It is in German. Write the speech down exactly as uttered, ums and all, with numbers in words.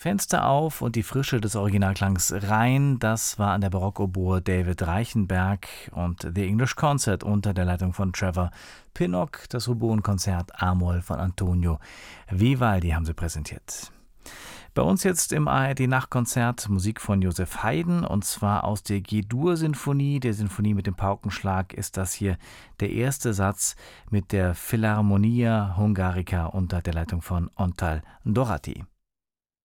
Fenster auf und die Frische des Originalklangs rein, das war an der Barockoboe David Reichenberg und The English Concert unter der Leitung von Trevor Pinnock. Das Oboenkonzert A-Moll von Antonio Vivaldi haben sie präsentiert. Bei uns jetzt im A R D-Nachtkonzert Musik von Joseph Haydn, und zwar aus der G-Dur-Sinfonie, der Sinfonie mit dem Paukenschlag, ist das hier der erste Satz mit der Philharmonia Hungarica unter der Leitung von Ontal Dorati.